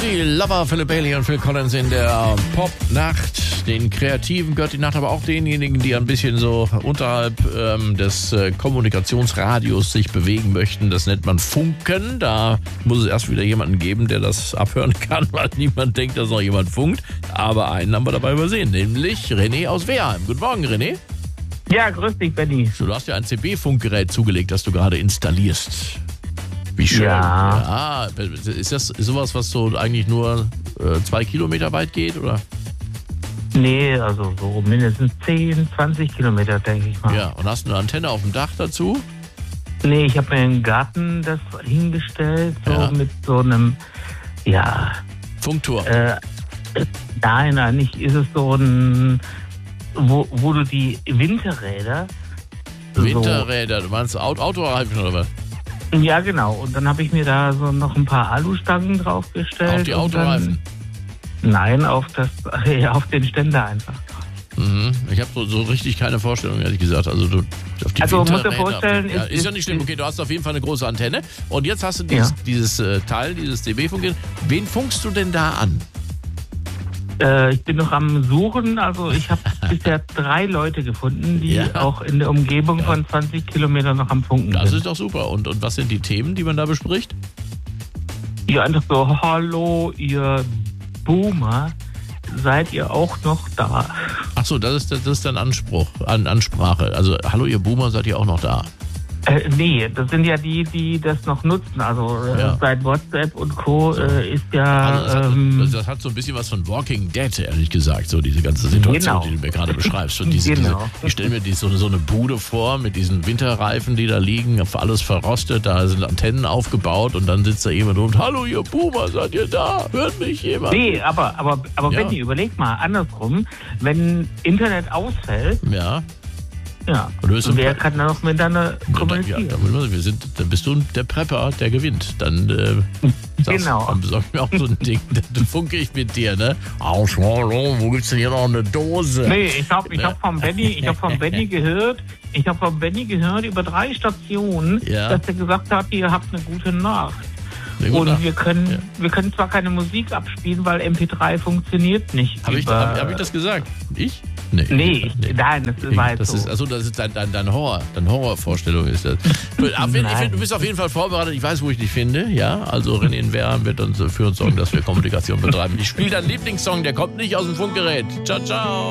Easy Lover, Philip Bailey und Phil Collins in der Pop-Nacht. Den Kreativen gehört die Nacht, aber auch denjenigen, die ein bisschen so unterhalb des Kommunikationsradios sich bewegen möchten. Das nennt man Funken. Da muss es erst wieder jemanden geben, der das abhören kann, weil niemand denkt, dass noch jemand funkt. Aber einen haben wir dabei übersehen, nämlich René aus Wehrheim. Guten Morgen, René. Ja, grüß dich, Benni. Du hast ja ein CB-Funkgerät zugelegt, das du gerade installierst. Wie schön. Ja. Ist das sowas, was so eigentlich nur 2 Kilometer weit geht, oder? Nee, also so mindestens 10, 20 Kilometer, denke ich mal. Ja, und hast du eine Antenne auf dem Dach dazu? Nee, ich habe mir im Garten das hingestellt, so Ja. mit so einem, Funkturm. nein, eigentlich ist es so ein, wo du die Winterräder... Winterräder, du meinst Autoreifen oder was? Ja, genau. Und dann habe ich mir da so noch ein paar Alustangen draufgestellt. Auf die und Autoreifen? Nein, auf den Ständer einfach. Mhm. Ich habe so richtig keine Vorstellung, ehrlich gesagt. Also auf die Also, musst dir Winterräder, vorstellen, ist ja nicht schlimm. Okay, du hast auf jeden Fall eine große Antenne. Und jetzt hast du dieses Teil, dieses DB-Funkgerät. Wen funkst du denn da an? Ich bin noch am Suchen, also ich habe bisher 3 Leute gefunden, die Ja. auch in der Umgebung von 20 Kilometern noch am Funken Das sind. ist doch super. Und was sind die Themen, die man da bespricht? Ja, einfach so, hallo ihr Boomer, seid ihr auch noch da? Ach so, das ist dann Ansprache. Also, hallo ihr Boomer, seid ihr auch noch da? Nee, das sind ja die das noch nutzen. Also Ja. seit WhatsApp und Co. Ist ja... Also das hat so ein bisschen was von Walking Dead, ehrlich gesagt, so diese ganze Situation, Genau. die du mir gerade beschreibst. Und ich stelle mir so eine Bude vor mit diesen Winterreifen, die da liegen, alles verrostet, da sind Antennen aufgebaut und dann sitzt da jemand und hallo ihr Boomer, seid ihr da? Hört mich jemand? Nee, aber Ja. Benni, überleg mal andersrum, wenn Internet ausfällt, Ja. und du bist wer kann da noch miteinander kommunizieren? Dann bist du der Prepper, der gewinnt. Dann, Genau. Dann besorg ich mir auch so ein Ding, dann funke ich mit dir, ne? Hallo, wo gibt's denn hier noch eine Dose? Nee, ich hab vom Benni gehört über 3 Stationen, Ja. dass er gesagt hat, ihr habt eine gute Nacht. Eine gute Und Nacht. wir können zwar keine Musik abspielen, weil MP3 funktioniert nicht. Hab ich das gesagt? Ich? Nee, nein, das war jetzt Das so. ist, das ist deine Horrorvorstellung ist das. Du bist auf jeden Fall vorbereitet. Ich weiß, wo ich dich finde. Ja, also René in Wehrheim wird für uns sorgen, dass wir Kommunikation betreiben. Ich spiele deinen Lieblingssong, der kommt nicht aus dem Funkgerät. Ciao, ciao.